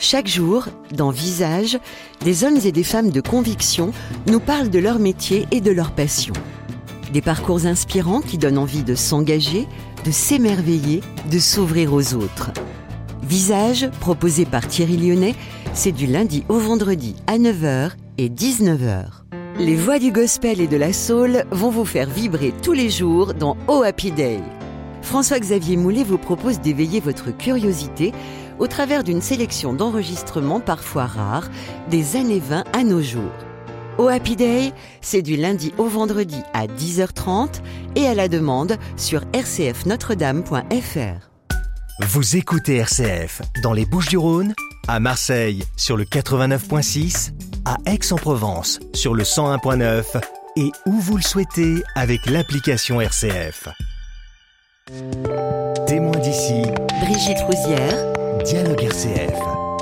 Chaque jour, dans Visage, des hommes et des femmes de conviction nous parlent de leur métier et de leur passion. Des parcours inspirants qui donnent envie de s'engager, de s'émerveiller, de s'ouvrir aux autres. Visage, proposé par Thierry Lyonnais, c'est du lundi au vendredi à 9h et 19h. Les voix du gospel et de la soul vont vous faire vibrer tous les jours dans Oh Happy Day. François-Xavier Moulet vous propose d'éveiller votre curiosité au travers d'une sélection d'enregistrements parfois rares, des années 20 à nos jours. Oh Happy Day, c'est du lundi au vendredi à 10h30 et à la demande sur rcfnotredame.fr. Vous écoutez RCF dans les Bouches-du-Rhône, à Marseille sur le 89.6, à Aix-en-Provence sur le 101.9 et où vous le souhaitez avec l'application RCF. Témoin d'ici, Brigitte Rouzière, Dialogue RCF.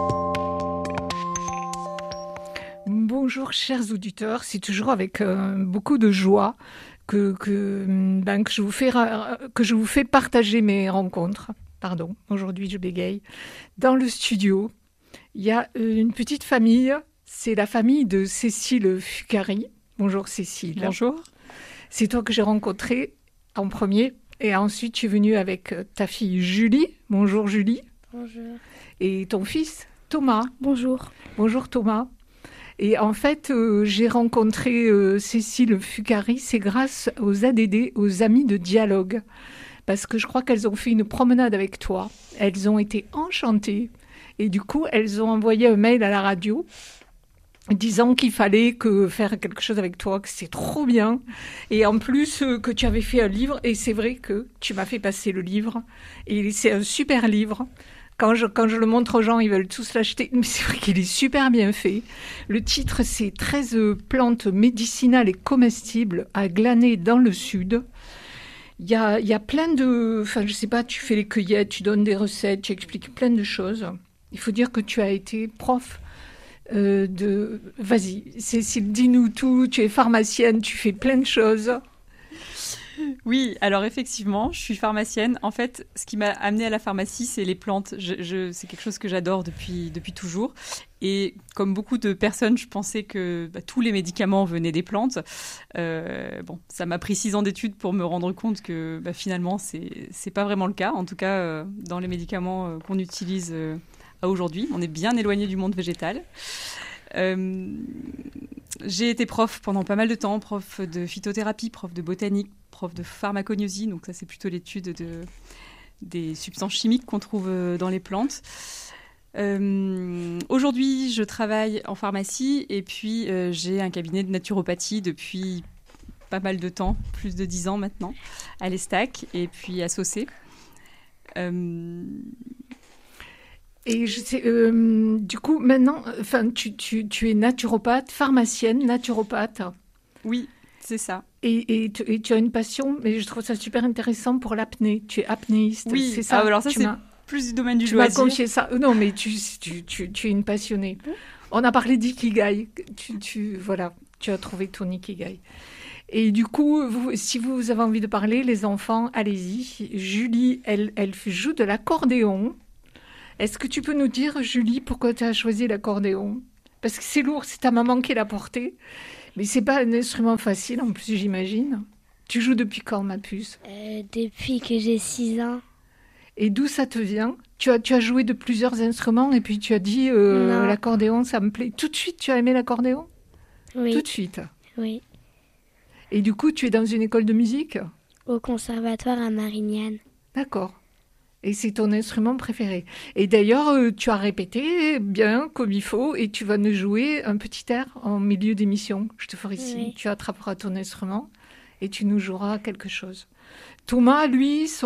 Bonjour chers auditeurs, c'est toujours avec beaucoup de joie que je vous fais partager mes rencontres. Pardon, aujourd'hui je bégaye. Dans le studio, il y a une petite famille, c'est la famille de Cécile Fucari. Bonjour Cécile. Bonjour. C'est toi que j'ai rencontré en premier et ensuite tu es venue avec ta fille Julie. Bonjour Julie. Bonjour. Et ton fils Thomas. Bonjour. Bonjour Thomas. Et en fait, j'ai rencontré Cécile Fucari, c'est grâce aux ADD, aux Amis de Dialogue. Parce que je crois qu'elles ont fait une promenade avec toi. Elles ont été enchantées. Et du coup, elles ont envoyé un mail à la radio disant qu'il fallait faire quelque chose avec toi, que c'est trop bien. Et en plus, que tu avais fait un livre. Et c'est vrai que tu m'as fait passer le livre. Et c'est un super livre. Quand je le montre aux gens, ils veulent tous l'acheter. Mais c'est vrai qu'il est super bien fait. Le titre, c'est 13 plantes médicinales et comestibles à glaner dans le sud. Il y a plein de... Enfin, je sais pas, tu fais les cueillettes, tu donnes des recettes, tu expliques plein de choses. Il faut dire que tu as été prof de... Vas-y, Cécile, dis-nous tout. Tu es pharmacienne, tu fais plein de choses. Oui, alors effectivement, je suis pharmacienne. En fait, ce qui m'a amenée à la pharmacie, c'est les plantes. C'est quelque chose que j'adore depuis toujours. Et comme beaucoup de personnes, je pensais que tous les médicaments venaient des plantes. Ça m'a pris 6 ans d'études pour me rendre compte que finalement, c'est pas vraiment le cas. En tout cas, dans les médicaments qu'on utilise à aujourd'hui, on est bien éloigné du monde végétal. J'ai été prof pendant pas mal de temps, prof de phytothérapie, prof de botanique, prof de pharmacognosie, donc ça c'est plutôt l'étude des substances chimiques qu'on trouve dans les plantes. Aujourd'hui, je travaille en pharmacie et puis j'ai un cabinet de naturopathie depuis pas mal de temps, plus de 10 ans maintenant, à l'Estac et puis à Saucé. Et je sais, du coup, maintenant, tu es naturopathe, pharmacienne, naturopathe. Oui, c'est ça. Et tu as une passion, mais je trouve ça super intéressant pour l'apnée. Tu es apnéiste, oui, c'est ça. Alors ça, c'est plus du domaine du loisir. Tu m'as confié ça. Non, mais tu es une passionnée. On a parlé d'ikigai. Voilà, tu as trouvé ton ikigai. Et du coup, si vous avez envie de parler, les enfants, allez-y. Julie, elle joue de l'accordéon. Est-ce que tu peux nous dire, Julie, pourquoi tu as choisi l'accordéon ? Parce que c'est lourd, c'est ta maman qui l'a porté. Mais c'est pas un instrument facile, en plus, j'imagine. Tu joues depuis quand, ma puce ? Depuis que j'ai 6 ans. Et d'où ça te vient ? Tu as joué de plusieurs instruments et puis tu as dit l'accordéon, ça me plaît. Tout de suite, tu as aimé l'accordéon ? Oui. Tout de suite ? Oui. Et du coup, tu es dans une école de musique ? Au conservatoire à Marignane. D'accord. Et c'est ton instrument préféré. Et d'ailleurs, tu as répété bien comme il faut et tu vas nous jouer un petit air en milieu d'émission. Je te ferai signe. Oui. Tu attraperas ton instrument et tu nous joueras quelque chose. Thomas, lui, c'est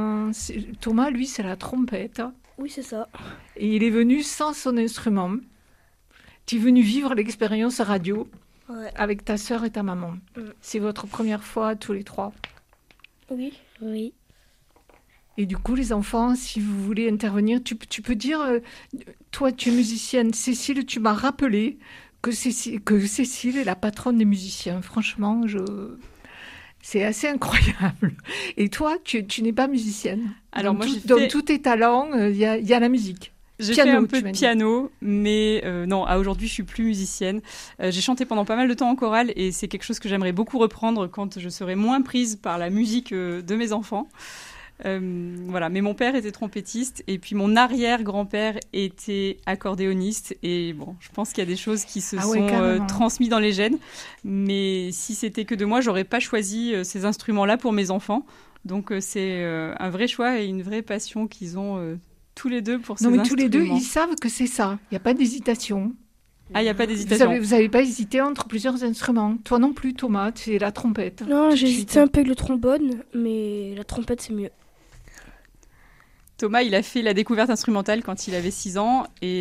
la trompette. Oui, c'est ça. Et il est venu sans son instrument. Tu es venu vivre l'expérience radio avec ta sœur et ta maman. C'est votre première fois tous les 3. Oui. Oui. Et du coup, les enfants, si vous voulez intervenir, tu peux dire, toi, tu es musicienne. Cécile, tu m'as rappelé que Cécile est la patronne des musiciens. Franchement, c'est assez incroyable. Et toi, tu n'es pas musicienne. Alors, dans tous tes talents, il y a la musique. J'ai fait un peu de piano, mais non, aujourd'hui, je suis plus musicienne. J'ai chanté pendant pas mal de temps en chorale et c'est quelque chose que j'aimerais beaucoup reprendre quand je serai moins prise par la musique de mes enfants. Voilà, mais mon père était trompettiste et puis mon arrière-grand-père était accordéoniste et bon, je pense qu'il y a des choses qui se sont transmises dans les gènes, mais si c'était que de moi, j'aurais pas choisi ces instruments-là pour mes enfants. Donc c'est un vrai choix et une vraie passion qu'ils ont tous les deux pour ces instruments. Non, mais tous les deux, ils savent que c'est ça. Il n'y a pas d'hésitation. Ah, il n'y a pas d'hésitation. Vous n'avez pas hésité entre plusieurs instruments. Toi non plus, Thomas, c'est la trompette. Non, j'ai hésité un peu avec le trombone, mais la trompette, c'est mieux. Thomas, il a fait la découverte instrumentale quand il avait 6 ans et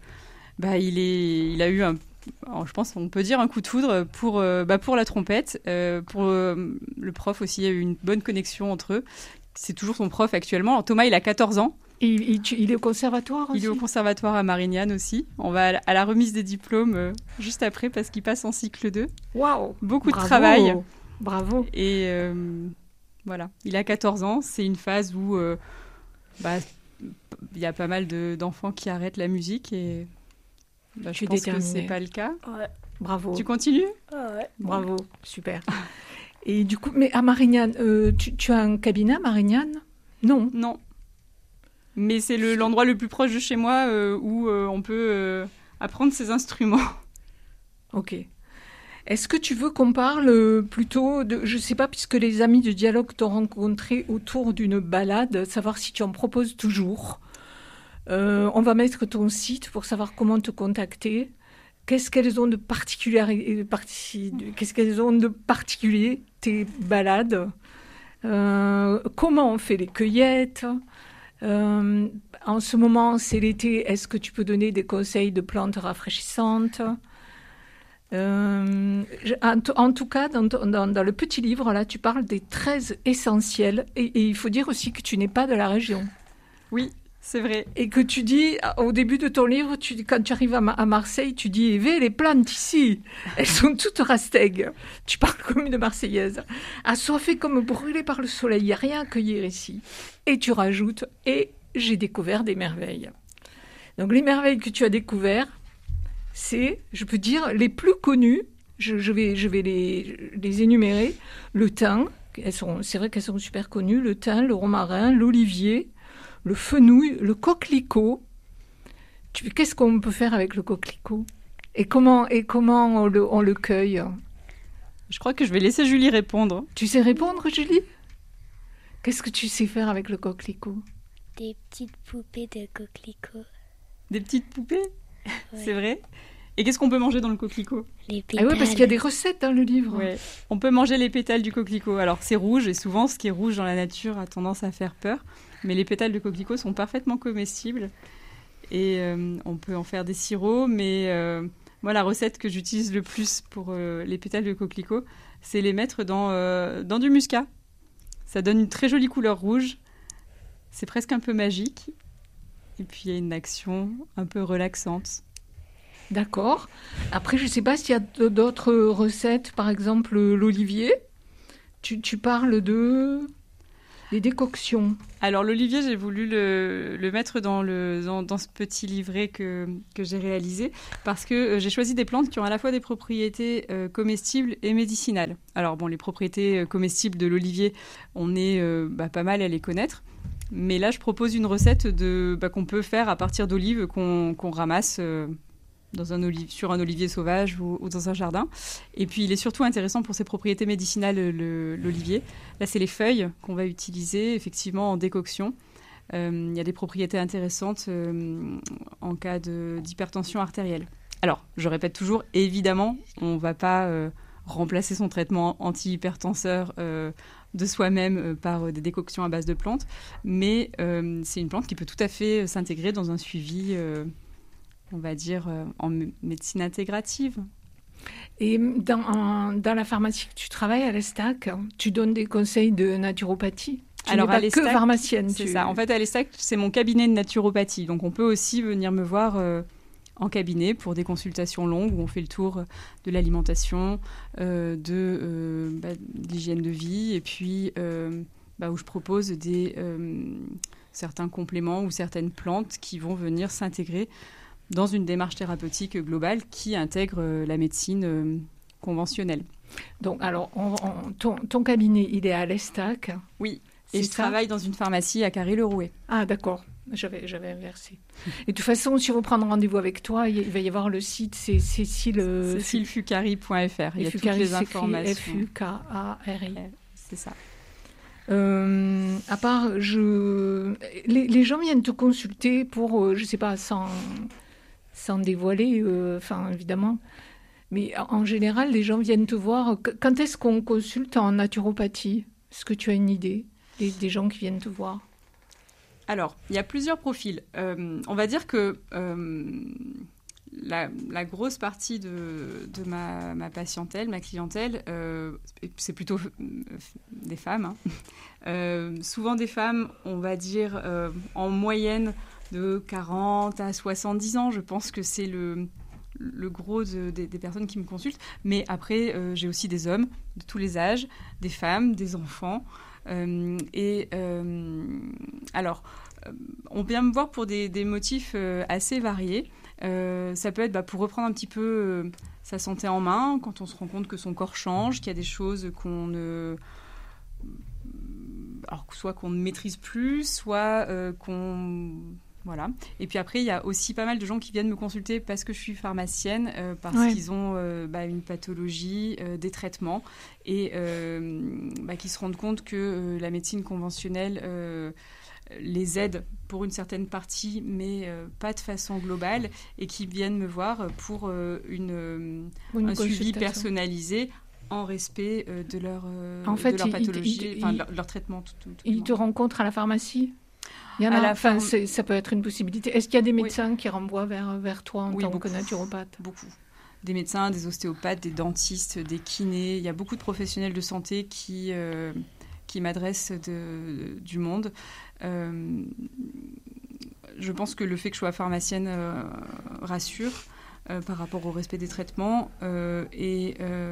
il a eu je pense qu'on peut dire un coup de foudre pour la trompette. Pour le prof aussi, il y a eu une bonne connexion entre eux. C'est toujours son prof actuellement. Alors, Thomas, il a 14 ans. Il est au conservatoire aussi. Il est au conservatoire à Marignane aussi. On va à la remise des diplômes juste après parce qu'il passe en cycle 2. Waouh! Beaucoup de travail. Bravo! Et voilà, il a 14 ans. C'est une phase où il y a pas mal d'enfants qui arrêtent la musique et je pense que c'est pas le cas. Ouais. Bravo. Tu continues? Ouais. Bravo, super. Et du coup, mais à Marignane, tu as un cabinet à Marignane? Non. Non. Mais c'est l'endroit le plus proche de chez moi où on peut apprendre ces instruments. Ok. Est-ce que tu veux qu'on parle plutôt de, je ne sais pas, puisque les amis de dialogue t'ont rencontré autour d'une balade, savoir si tu en proposes toujours. On va mettre ton site pour savoir comment te contacter. Qu'est-ce qu'elles ont de particulier, tes balades? Comment on fait les cueillettes? En ce moment, c'est l'été. Est-ce que tu peux donner des conseils de plantes rafraîchissantes? En tout cas, dans le petit livre, là, tu parles des 13 essentiels. Et il faut dire aussi que tu n'es pas de la région. Oui, c'est vrai. Et que tu dis, au début de ton livre, quand tu arrives à Marseille, tu dis, Eve, les plantes ici, elles sont toutes rastègues. Tu parles comme une Marseillaise. Assoiffées comme brûlées par le soleil, il n'y a rien à cueillir ici. Et tu rajoutes, et j'ai découvert des merveilles. Donc les merveilles que tu as découvertes, c'est, je peux dire, les plus connues. Je vais les énumérer. Le thym, c'est vrai qu'elles sont super connues. Le thym, le romarin, l'olivier, le fenouil, le coquelicot. Qu'est-ce qu'on peut faire avec le coquelicot? Et comment on le cueille? Je crois que je vais laisser Julie répondre. Tu sais répondre, Julie? Qu'est-ce que tu sais faire avec le coquelicot? Des petites poupées de coquelicot. Des petites poupées? Ouais. C'est vrai. Et qu'est-ce qu'on peut manger dans le coquelicot? Les pétales. Ah oui, parce qu'il y a des recettes dans le livre. Ouais. On peut manger les pétales du coquelicot. Alors c'est rouge et souvent ce qui est rouge dans la nature a tendance à faire peur. Mais les pétales de coquelicot sont parfaitement comestibles. Et on peut en faire des sirops. Mais moi, la recette que j'utilise le plus pour les pétales de coquelicot, c'est les mettre dans du muscat. Ça donne une très jolie couleur rouge. C'est presque un peu magique. Et puis, il y a une action un peu relaxante. D'accord. Après, je ne sais pas s'il y a d'autres recettes, par exemple l'olivier. Tu parles des décoctions. Alors, l'olivier, j'ai voulu le mettre dans ce petit livret que j'ai réalisé parce que j'ai choisi des plantes qui ont à la fois des propriétés comestibles et médicinales. Alors, bon, les propriétés comestibles de l'olivier, on est pas mal à les connaître. Mais là, je propose une recette qu'on peut faire à partir d'olives qu'on ramasse sur un olivier sauvage ou dans un jardin. Et puis, il est surtout intéressant pour ses propriétés médicinales, l'olivier. Là, c'est les feuilles qu'on va utiliser, effectivement, en décoction. Il y a des propriétés intéressantes en cas d'hypertension artérielle. Alors, je répète toujours, évidemment, on ne va pas remplacer son traitement anti-hypertenseur de soi-même par des décoctions à base de plantes, mais c'est une plante qui peut tout à fait s'intégrer dans un suivi, on va dire, en médecine intégrative. Et dans la pharmacie que tu travailles à l'Estac, tu donnes des conseils de naturopathie? Alors, à l'Estac, que pharmacienne. C'est ça. En fait, à l'Estac, c'est mon cabinet de naturopathie. Donc, on peut aussi venir me voir en cabinet pour des consultations longues où on fait le tour de l'alimentation, de l'hygiène de vie et puis où je propose des certains compléments ou certaines plantes qui vont venir s'intégrer dans une démarche thérapeutique globale qui intègre la médecine conventionnelle. Donc, alors, ton cabinet, il est à l'Estac. Oui, et je travaille dans une pharmacie à Carry-le-Rouet. Ah, d'accord. J'avais inversé. Et de toute façon, si vous prenez rendez-vous avec toi, il va y avoir le site, c'est cécilefucari.fr. Il y a toutes les informations. F-U-K-A-R-I. C'est ça. À part, les gens viennent te consulter pour, je ne sais pas, sans dévoiler, évidemment. Mais en général, les gens viennent te voir. Quand est-ce qu'on consulte en naturopathie ? Est-ce que tu as une idée des gens qui viennent te voir ? Alors, il y a plusieurs profils. On va dire que la grosse partie de ma patientèle, ma clientèle, c'est plutôt des femmes. Souvent des femmes, on va dire, en moyenne de 40 à 70 ans. Je pense que c'est le gros des personnes qui me consultent. Mais après, j'ai aussi des hommes de tous les âges, des femmes, des enfants. Alors, on vient me voir pour des motifs assez variés. Ça peut être pour reprendre un petit peu sa santé en main, quand on se rend compte que son corps change, qu'il y a des choses soit qu'on ne maîtrise plus, soit qu'on... Voilà. Et puis après, il y a aussi pas mal de gens qui viennent me consulter parce que je suis pharmacienne, parce qu'ils ont une pathologie, des traitements, et qui se rendent compte que la médecine conventionnelle les aide pour une certaine partie, mais pas de façon globale, et qui viennent me voir pour un suivi personnalisé en respect de leur pathologie, leur traitement. Ils te rencontrent à la pharmacie ? Il y en a, ça peut être une possibilité. Est-ce qu'il y a des médecins qui renvoient vers toi en tant que naturopathe ? Beaucoup. Des médecins, des ostéopathes, des dentistes, des kinés. Il y a beaucoup de professionnels de santé qui m'adressent du monde. Je pense que le fait que je sois pharmacienne rassure par rapport au respect des traitements. Et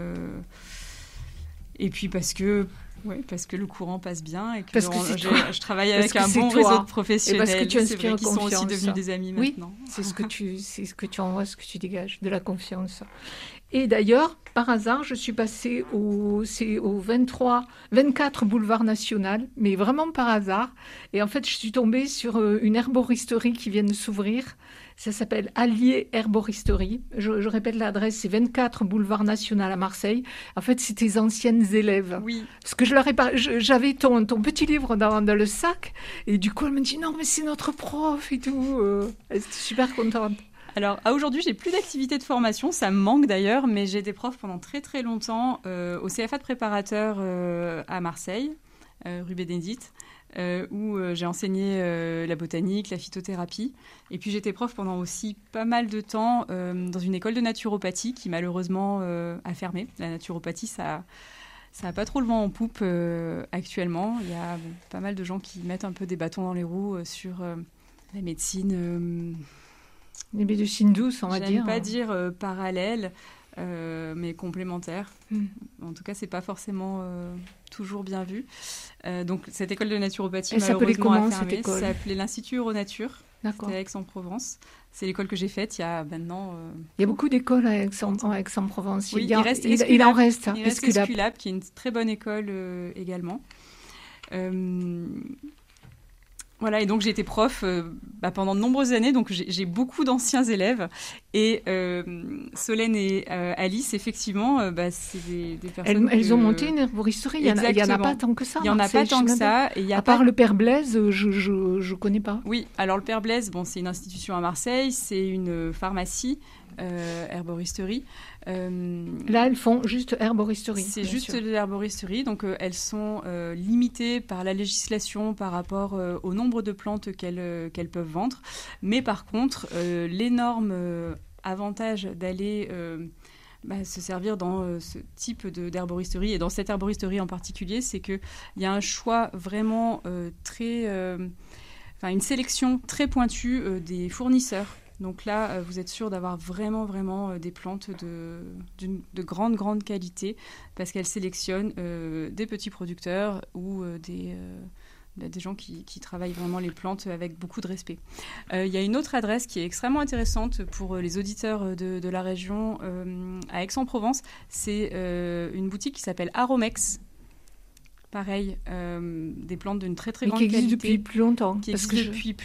puis parce que le courant passe bien et que je travaille avec un bon réseau de professionnels. Et parce que tu inspires qui sont aussi devenus des amis maintenant. Oui, c'est ce que tu envoies, ce que tu dégages, de la confiance. Et d'ailleurs, par hasard, je suis passée au 24 boulevard National, mais vraiment par hasard. Et en fait, je suis tombée sur une herboristerie qui vient de s'ouvrir. Ça s'appelle Allier Herboristerie. Je répète l'adresse, c'est 24 boulevard National à Marseille. En fait, c'est tes anciennes élèves. Oui. Parce que j'avais ton petit livre dans le sac. Et du coup, elle me dit, non, mais c'est notre prof et tout. Elle était super contente. Alors, à aujourd'hui, j'ai plus d'activité de formation. Ça me manque d'ailleurs, mais j'ai été prof pendant très, très longtemps au CFA de préparateur à Marseille, rue Bénédicte. Où j'ai enseigné la botanique, la phytothérapie. Et puis j'étais prof pendant aussi pas mal de temps dans une école de naturopathie qui malheureusement a fermé. La naturopathie, ça n'a pas trop le vent en poupe actuellement. Il y a pas mal de gens qui mettent un peu des bâtons dans les roues sur la médecine... les médecines douces, on va dire. J'aime pas dire parallèle, mais complémentaire. En tout cas, c'est pas forcément toujours bien vu. Donc, cette école de naturopathie, malheureusement, a fermé. Ça s'appelait l'Institut Euronature. D'accord. C'était à Aix-en-Provence. C'est l'école que j'ai faite il y a maintenant... Il y a beaucoup d'écoles à Aix-en-Provence. Oui, il en reste Esculap, qui est une très bonne école également. Voilà, et donc j'ai été prof pendant de nombreuses années, donc j'ai beaucoup d'anciens élèves. Et Solène et Alice, effectivement, c'est des personnes... Elles ont monté une herboristerie, il n'y en a pas tant que ça. Il n'y en a pas tant que ça. À part le Père Blaise, je ne connais pas. Oui, alors le Père Blaise, c'est une institution à Marseille, c'est une pharmacie, herboristerie. Là, elles font juste herboristerie. C'est juste de l'herboristerie, donc elles sont limitées par la législation par rapport au nombre de plantes qu'elles peuvent vendre. Mais par contre, l'énorme avantage d'aller se servir dans ce type d'herboristerie, et dans cette herboristerie en particulier, c'est qu'il y a un choix vraiment une sélection très pointue des fournisseurs. Donc là, vous êtes sûr d'avoir vraiment, vraiment des plantes de grande, grande qualité, parce qu'elles sélectionnent des petits producteurs ou des gens qui travaillent vraiment les plantes avec beaucoup de respect. Il y a une autre adresse qui est extrêmement intéressante pour les auditeurs de la région à Aix-en-Provence. C'est une boutique qui s'appelle Aromex. Pareil, des plantes d'une très très grande qualité. Qui existe depuis plus longtemps. Qui existe depuis,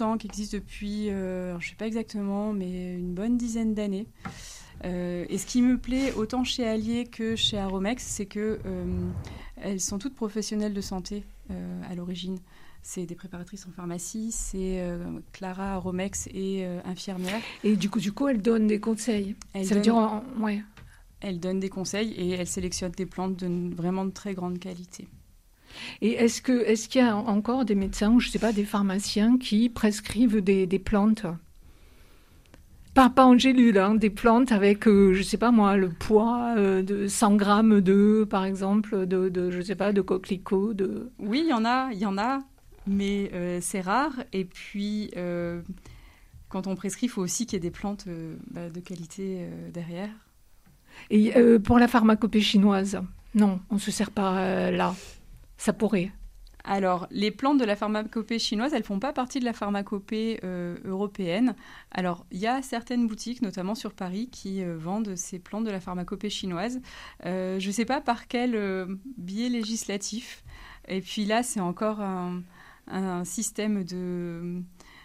je ne sais pas exactement, mais une bonne dizaine d'années. Et ce qui me plaît autant chez Allier que chez Aromex, c'est que elles sont toutes professionnelles de santé à l'origine. C'est des préparatrices en pharmacie, c'est Clara Aromex et infirmière. Et du coup, elles donnent des conseils. Elles donnent des conseils et elles sélectionnent des plantes vraiment de très grande qualité. Et est-ce qu'il y a encore des médecins ou je sais pas, des pharmaciens qui prescrivent des plantes? Pas en gélule, hein, des plantes avec, je sais pas moi, le poids de 100 grammes par exemple, je sais pas, de coquelicots. Oui, il y en a, mais c'est rare. Et puis, quand on prescrit, il faut aussi qu'il y ait des plantes de qualité derrière. Et pour la pharmacopée chinoise, non, on ne se sert pas là. Ça pourrait. Alors, les plantes de la pharmacopée chinoise, elles ne font pas partie de la pharmacopée européenne. Alors, il y a certaines boutiques, notamment sur Paris, qui vendent ces plantes de la pharmacopée chinoise. Je ne sais pas par quel biais législatif. Et puis là, c'est encore un système de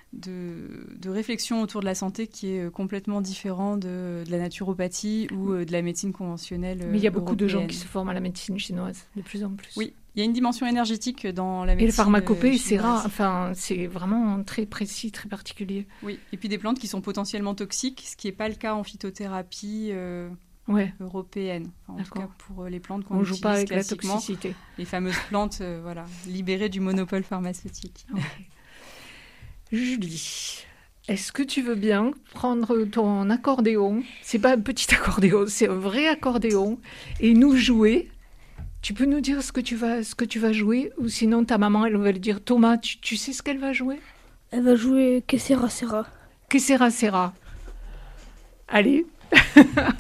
réflexion autour de la santé qui est complètement différent de la naturopathie ou de la médecine conventionnelle. Mais il y a beaucoup de gens qui se forment à la médecine chinoise, de plus en plus. Oui, il y a une dimension énergétique dans la médecine. Et le pharmacopée, chinoise. C'est rare, enfin, c'est vraiment très précis, très particulier. Oui, et puis des plantes qui sont potentiellement toxiques, ce qui n'est pas le cas en phytothérapie européenne. Enfin, en tout cas, pour les plantes qu'on utilise joue pas avec classiquement, la toxicité. Les fameuses plantes libérées du monopole pharmaceutique. Okay. Julie, est-ce que tu veux bien prendre ton accordéon? C'est pas un petit accordéon, c'est un vrai accordéon, et nous jouer. Tu peux nous dire ce que tu vas jouer, ou sinon ta maman elle va le dire. Thomas, tu sais ce qu'elle va jouer? Elle va jouer Que sera sera. Que sera sera. Allez.